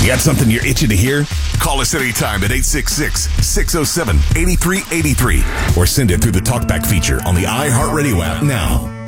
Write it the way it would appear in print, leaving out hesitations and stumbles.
You got something you're itching to hear? Call us anytime at 866-607-8383 or send it through the TalkBack feature on the iHeartRadio app now.